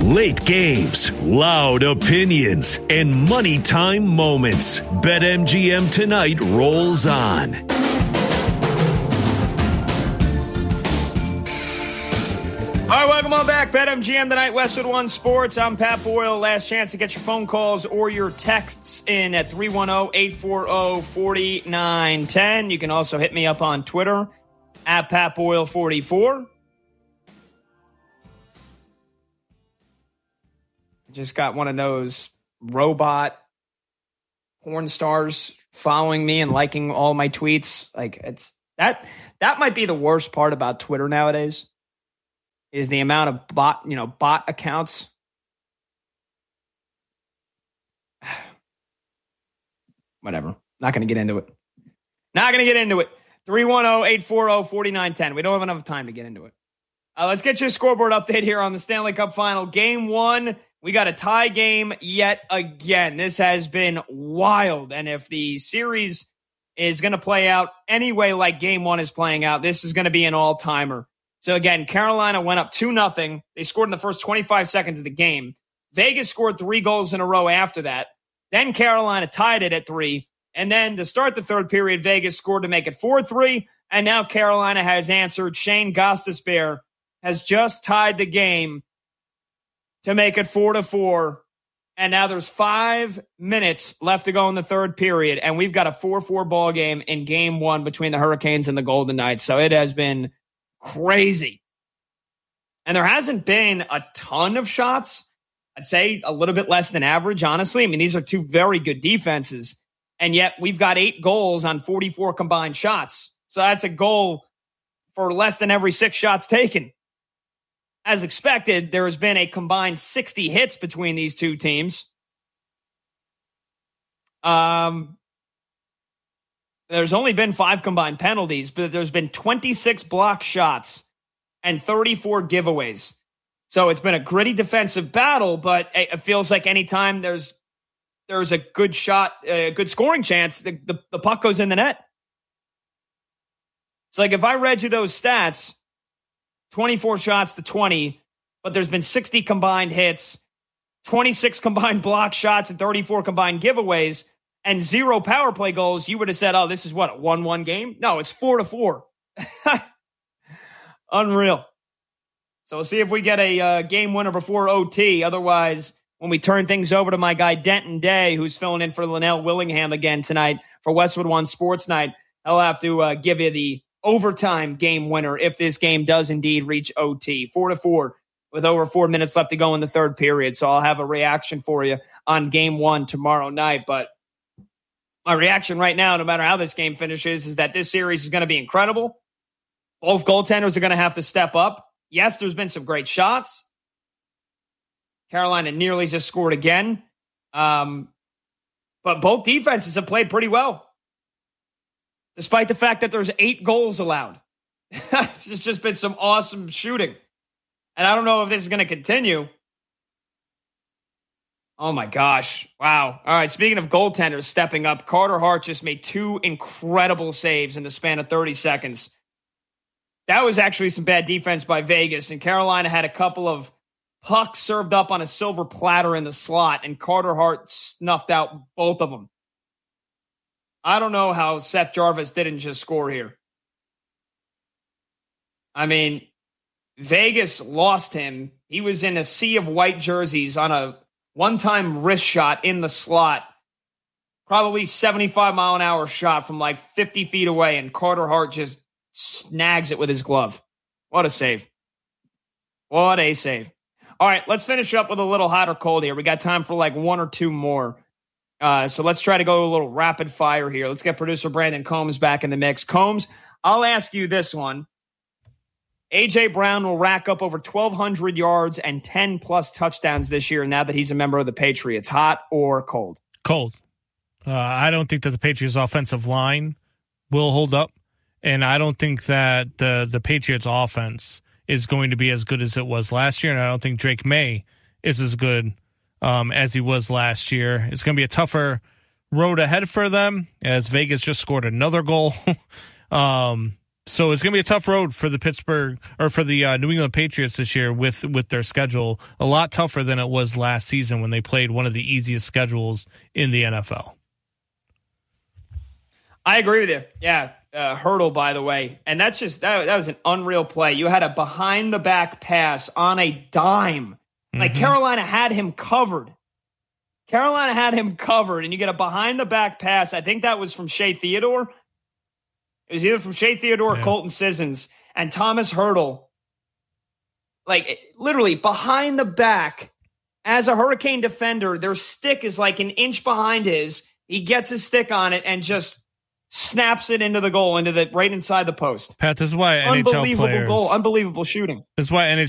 Late games, loud opinions, and money time moments. BetMGM tonight rolls on. All right, welcome on back. BetMGM tonight, Westwood One Sports. I'm Pat Boyle. Last chance to get your phone calls or your texts in at 310-840-4910. You can also hit me up on Twitter at PatBoyle44. Just got one of those robot porn stars following me and liking all my tweets. Like it's that might be the worst part about Twitter nowadays. Is the amount of bot accounts. Whatever. Not going to get into it. 310-840-4910. We don't have enough time to get into it. Let's get your scoreboard update here on the Stanley Cup Final. Game 1, we got a tie game yet again. This has been wild. And if the series is going to play out anyway like Game 1 is playing out, this is going to be an all-timer. So again, Carolina went up 2-0. They scored in the first 25 seconds of the game. Vegas scored 3 goals in a row after that. Then Carolina tied it at 3. And then to start the third period, Vegas scored to make it 4-3. And now Carolina has answered. Shane Gostisbehere has just tied the game to make it 4-4. And now there's 5 minutes left to go in the third period. And we've got a 4-4 ball game in Game 1 between the Hurricanes and the Golden Knights. So it has been crazy. And there hasn't been a ton of shots. I'd say a little bit less than average, honestly. I mean, these are 2 very good defenses. And yet we've got 8 goals on 44 combined shots. So that's a goal for less than every 6 shots taken. As expected, there has been a combined 60 hits between these 2 teams. There's only been 5 combined penalties, but there's been 26 block shots and 34 giveaways. So it's been a gritty defensive battle, but it feels like anytime there's a good shot, a good scoring chance, the puck goes in the net. It's like if I read you those stats, 24 shots to 20, but there's been 60 combined hits, 26 combined block shots, and 34 combined giveaways, and 0 power play goals, you would have said, oh, this is what, a 1-1 game? No, it's 4-4. Unreal. So we'll see if we get a game winner before OT. Otherwise, when we turn things over to my guy Denton Day, who's filling in for Linnell Willingham again tonight for Westwood One Sports Night, he'll have to give you the overtime game winner if this game does indeed reach OT. 4-4 with over 4 minutes left to go in the third period. So I'll have a reaction for you on Game 1 tomorrow night. But my reaction right now, no matter how this game finishes, is that this series is going to be incredible. Both goaltenders are going to have to step up. Yes, there's been some great shots. Carolina nearly just scored again. But both defenses have played pretty well, despite the fact that there's 8 goals allowed. It's just been some awesome shooting. And I don't know if this is going to continue. Oh, my gosh. Wow. All right, speaking of goaltenders stepping up, Carter Hart just made 2 incredible saves in the span of 30 seconds. That was actually some bad defense by Vegas, and Carolina had a couple of pucks served up on a silver platter in the slot, and Carter Hart snuffed out both of them. I don't know how Seth Jarvis didn't just score here. I mean, Vegas lost him. He was in a sea of white jerseys on a one-time wrist shot in the slot. Probably 75-mile-an-hour shot from like 50 feet away, and Carter Hart just snags it with his glove. What a save. What a save. All right, let's finish up with a little hot or cold here. We got time for like 1 or 2 more. So let's try to go a little rapid fire here. Let's get producer Brandon Combs back in the mix. Combs, I'll ask you this one. A.J. Brown will rack up over 1,200 yards and 10-plus touchdowns this year now that he's a member of the Patriots. Hot or cold? Cold. I don't think that the Patriots' offensive line will hold up, and I don't think that the Patriots' offense is going to be as good as it was last year, and I don't think Drake May is as good as he was last year. It's going to be a tougher road ahead for them as Vegas just scored another goal. So it's going to be a tough road for the New England Patriots this year with their schedule. A lot tougher than it was last season when they played one of the easiest schedules in the NFL. I agree with you. Yeah. Hurdle, by the way. And that's just, that was an unreal play. You had a behind the back pass on a dime. Like Carolina had him covered. And you get a behind the back pass. I think that was from Shea Theodore. It was either from Shea Theodore or Colton Sissons. And Thomas Hurdle, like literally behind the back as a Hurricane defender, their stick is like an inch behind his. He gets his stick on it and just snaps it into the goal, right inside the post. Pat, this is why NHL unbelievable players, goal, unbelievable shooting. This is why NHL